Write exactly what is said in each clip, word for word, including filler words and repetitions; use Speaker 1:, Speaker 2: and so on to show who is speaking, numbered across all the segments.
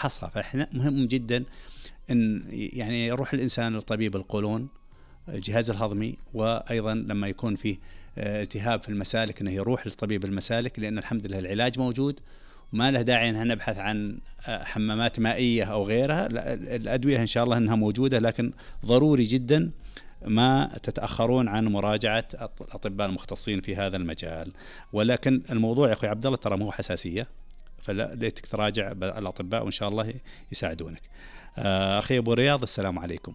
Speaker 1: نفحصها. فإحنا مهم جدا إن يعني يروح الإنسان لطبيب القولون، الجهاز الهضمي، وأيضا لما يكون فيه التهاب في المسالك إنه يروح لطبيب المسالك، لأن الحمد لله العلاج موجود وما له داعي أن نبحث عن حمامات مائية أو غيرها. الأدوية إن شاء الله أنها موجودة، لكن ضروري جدا ما تتأخرون عن مراجعة الأطباء المختصين في هذا المجال. ولكن الموضوع يا أخوي عبد الله ترى مو حساسية، فليتك تراجع الأطباء وإن شاء الله يساعدونك. أخي أبو رياض، السلام عليكم.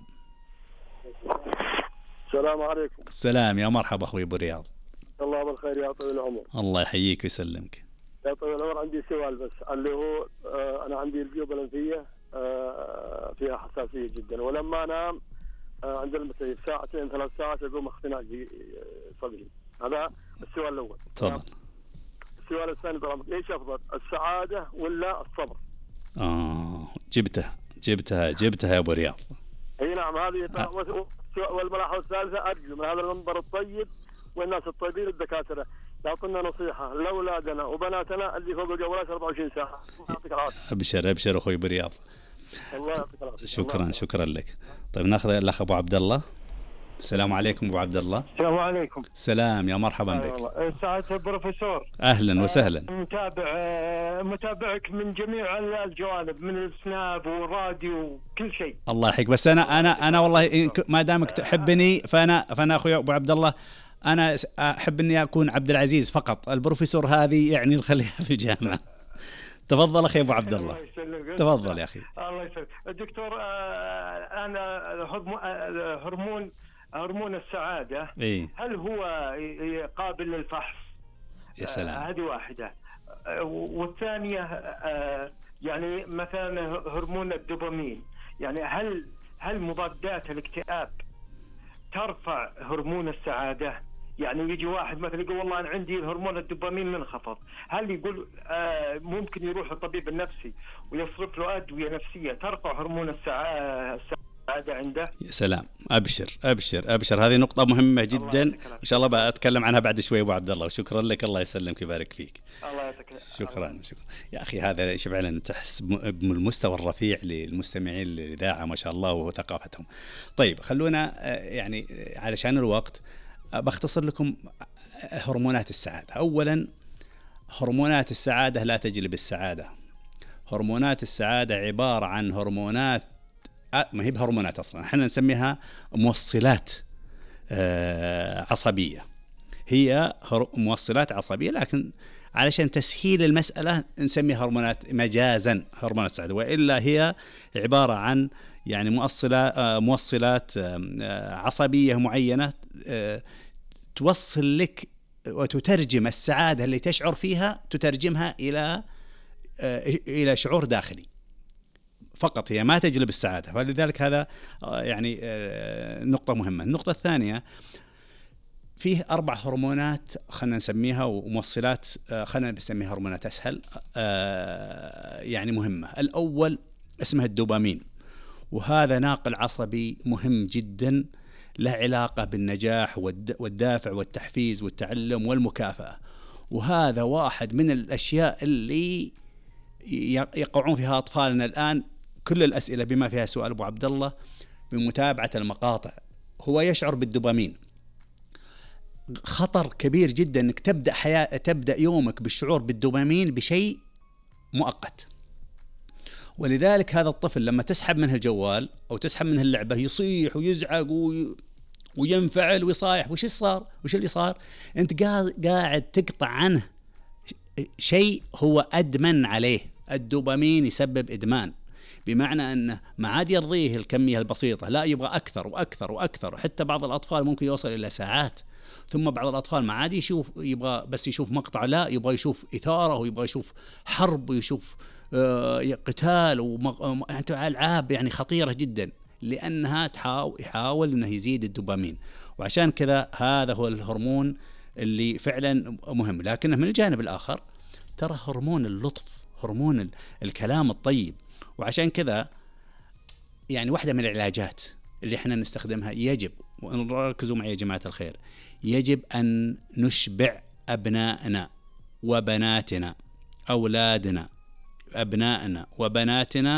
Speaker 2: السلام عليكم.
Speaker 1: السلام، يا مرحبا أخوي أبو رياض.
Speaker 2: الله بالخير يا طويل العمر.
Speaker 1: الله يحييك ويسلمك
Speaker 2: يا طويل العمر. عندي سؤال بس، اللي هو آه أنا عندي الجيوب الأنفية آه فيها حساسية جدا، ولما أنام آه عند المسيح ساعتين ثلاث ساعات أقوم اختناق صدري. هذا السؤال الأول.
Speaker 1: تفضل.
Speaker 2: السؤال الثاني طبعا، إيش أفضل، السعادة ولا الصبر؟
Speaker 1: آه جبتها جبتها جبتها يا أبو رياض.
Speaker 2: أي نعم، هذه أه. والملاحظة الثالثة، أرجو من هذا المنبر الطيب والناس الطيبين الدكاترة يعطونا نصيحة لأولادنا وبناتنا اللي فوق الجوالات أربعة وعشرين ساعة. يعطيك العافية.
Speaker 1: أبشر أبشر أخوي أبو رياض.
Speaker 2: الله يعطيك العافية.
Speaker 1: شكرا الله. شكرا لك. طيب ناخذ الأخ أبو عبد الله. السلام عليكم أبو عبد الله.
Speaker 3: السلام عليكم.
Speaker 1: سلام، يا مرحبا بك.
Speaker 3: سعادة البروفيسور.
Speaker 1: أهلا وسهلا.
Speaker 3: متابع متابعك من جميع الجوانب، من السناب والراديو وكل شيء.
Speaker 1: الله يحييك. بس أنا أنا أنا والله ما دامك تحبني فأنا فأنا أخوي أبو عبد الله أنا أحب إني أكون عبد العزيز فقط. البروفيسور هذه يعني نخليها في الجامعة. تفضل أخي أبو عبد الله. تفضل يا أخي.
Speaker 3: الله يسلمك الدكتور. أنا هرمون هرمون السعادة
Speaker 1: إيه؟
Speaker 3: هل هو قابل للفحص؟
Speaker 1: يا سلام.
Speaker 3: هذه واحدة. والثانية يعني مثلا هرمون الدوبامين، يعني هل هل مضادات الاكتئاب ترفع هرمون السعادة؟ يعني يجي واحد مثلا يقول والله أنا عندي هرمون الدوبامين منخفض، هل يقول آه ممكن يروح للطبيب النفسي ويصرف له أدوية نفسية ترفع هرمون السعادة عنده؟
Speaker 1: يا سلام. أبشر أبشر أبشر، هذه نقطة مهمة جدا إن شاء الله بأتكلم عنها بعد شوي أبو عبد الله. وشكرا لك، الله يسلمك ويبارك فيك.
Speaker 3: الله يعطيك.
Speaker 1: شكرا شكرا يا أخي. هذا فعلا تحس بالمستوى الرفيع للمستمعين للإذاعة ما شاء الله وثقافتهم. طيب خلونا يعني علشان الوقت بختصر لكم هرمونات السعادة. أولا، هرمونات السعادة لا تجلب السعادة. هرمونات السعادة عبارة عن هرمونات، ما هي بهرمونات أصلا، احنا نسميها موصلات عصبية. هي موصلات عصبية، لكن علشان تسهيل المسألة نسميها هرمونات مجازا هرمونات السعادة، وإلا هي عبارة عن يعني موصلات موصلات عصبية معينة توصل لك وتترجم السعادة اللي تشعر فيها، تترجمها إلى إلى شعور داخلي فقط. هي ما تجلب السعادة. فلذلك هذا يعني نقطة مهمة. النقطة الثانية، فيه أربع هرمونات خلنا نسميها وموصلات، خلنا نسميها هرمونات أسهل، يعني مهمة. الأول اسمها الدوبامين، وهذا ناقل عصبي مهم جدا، له علاقة بالنجاح والدافع والتحفيز والتعلم والمكافأة. وهذا واحد من الأشياء اللي يقعون فيها أطفالنا الآن. كل الأسئلة بما فيها سؤال أبو عبد الله بمتابعة المقاطع، هو يشعر بالدوبامين. خطر كبير جدا أنك تبدأ حياة تبدأ يومك بالشعور بالدوبامين بشيء مؤقت. ولذلك هذا الطفل لما تسحب منه الجوال أو تسحب منه اللعبة يصيح ويزعق وي... وينفعل ويصايح. وش صار؟ وش اللي صار؟ أنت قاعد تقطع عنه شيء هو أدمن عليه. الدوبامين يسبب إدمان، بمعنى أنه ما عاد يرضيه الكمية البسيطة، لا يبغى أكثر وأكثر وأكثر. حتى بعض الأطفال ممكن يوصل إلى ساعات. ثم بعض الأطفال ما عاد يشوف يبغى بس يشوف مقطع، لا يبغى يشوف إثارة ويبغى يشوف حرب ويشوف آه قتال وألعاب يعني خطيرة جدا، لأنها تحاول يحاول أنه يزيد الدوبامين. وعشان كذا هذا هو الهرمون اللي فعلا مهم. لكنه من الجانب الآخر ترى هرمون اللطف، هرمون الكلام الطيب. وعشان كذا يعني واحدة من العلاجات اللي احنا نستخدمها، يجب وركزوا معي يا جماعة الخير، يجب أن نشبع أبنائنا وبناتنا، أولادنا أبنائنا وبناتنا